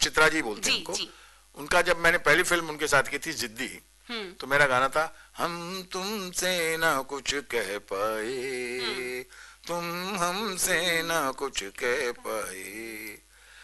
चित्रा जी बोलते हैं उनको। उनका जब मैंने पहली फिल्म उनके साथ की थी जिद्दी, तो मेरा गाना था हम तुमसे ना कुछ कह पाए, तुम हमसे ना कुछ कह पाए,